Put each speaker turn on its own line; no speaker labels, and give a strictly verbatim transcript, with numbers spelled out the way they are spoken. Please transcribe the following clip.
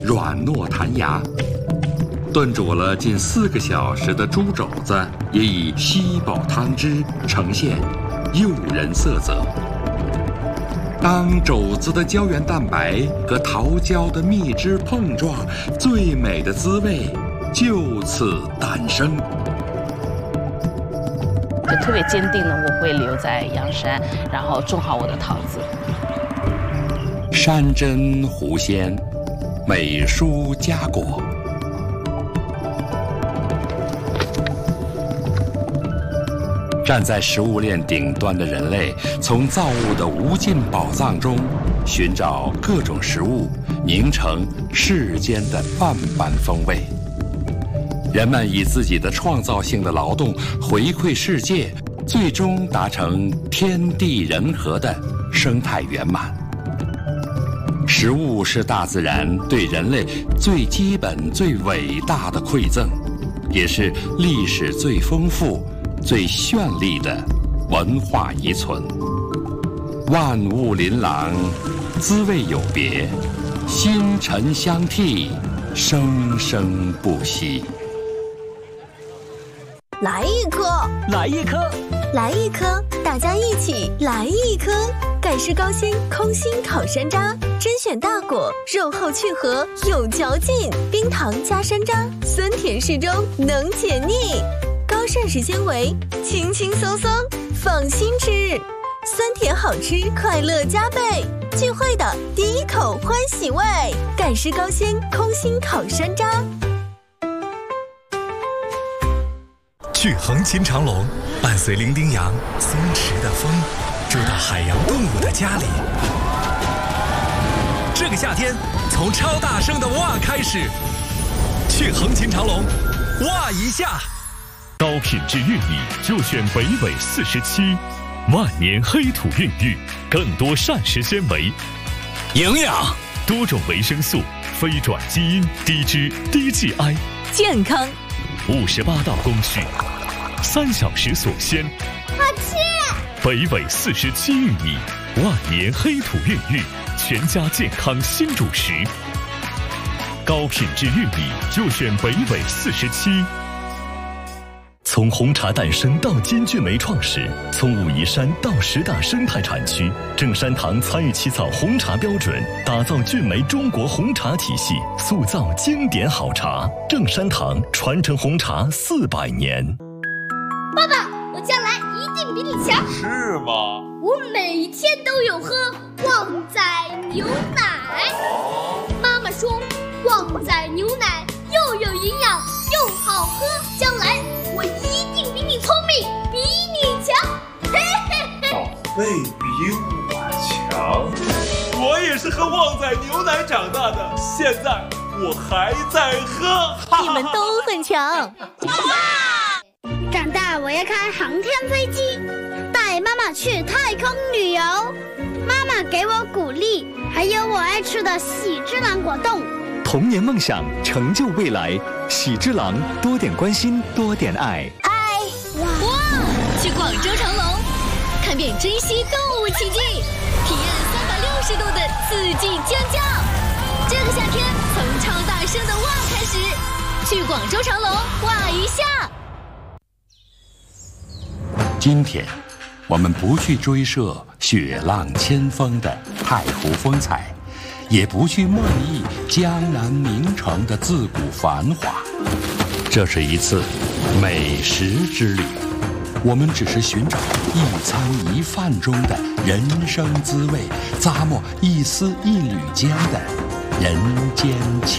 软糯弹牙。炖煮了近四个小时的猪肘子，也以稀薄汤汁呈现诱人色泽。当肘子的胶原蛋白和桃胶的蜜汁碰撞，最美的滋味就此诞生。
就特别坚定了我会留在阳山，然后种好我的桃子。
山珍湖鲜，美蔬佳果。站在食物链顶端的人类，从造物的无尽宝藏中寻找各种食物，凝成世间的万般风味。人们以自己的创造性的劳动回馈世界，最终达成天地人和的生态圆满。食物是大自然对人类最基本、最伟大的馈赠，也是历史最丰富、最绚丽的文化遗存。万物琳琅，滋味有别，星辰相替，生生不息。
来一颗，
来一颗，
来一颗，大家一起来一颗。盖世高鲜空心烤山楂，甄选大果，肉厚去核，有嚼劲，冰糖加山楂，酸甜适中，能解腻。高膳食纤维，轻轻松松，放心吃，酸甜好吃，快乐加倍。聚会的第一口欢喜味，盖世高鲜空心烤山楂。
去横琴长隆，伴随伶仃羊、松弛的风，住到海洋动物的家里。这个夏天，从超大声的哇开始，去横琴长隆，哇一下。
高品质玉米就选北纬四十七，万年黑土孕育，更多膳食纤维、
营养、
多种维生素、非转基因、低脂、低 G I，
健康。
五十八道工序，三小时锁鲜。
好吃！
北纬四十七玉米，万年黑土孕育，全家健康新主食。高品质玉米就选北纬四十七。从红茶诞生到金骏眉创始，从武夷山到十大生态产区，正山堂参与起草红茶标准，打造骏眉中国红茶体系，塑造经典好茶。正山堂传承红茶四百年。
爸爸，我将来一定比你强。
是吗？
我每天都有喝旺仔牛奶。妈妈说，旺仔牛奶又有营养又好喝，将来我一定比你聪明，比你强。嘿嘿嘿。
宝贝比我强。我也是喝旺仔牛奶长大的，现在我还在喝。
你们都很强。
长大我要开航天飞机，带妈妈去太空旅游。妈妈给我鼓励，还有我爱吃的喜之郎果冻。
童年梦想，成就未来。喜之郎，多点关心，多点爱。
爱
哇哇！去广州长隆，看遍珍稀动物奇迹，体验三百六十度的四季尖叫。这个夏天，从超大声的哇开始，去广州长隆哇一下。
今天，我们不去追涉雪浪千峰的太湖风采，也不去梦忆江南名城的自古繁华。这是一次美食之旅，我们只是寻找一餐一饭中的人生滋味，咂摸一丝一缕间的人间情。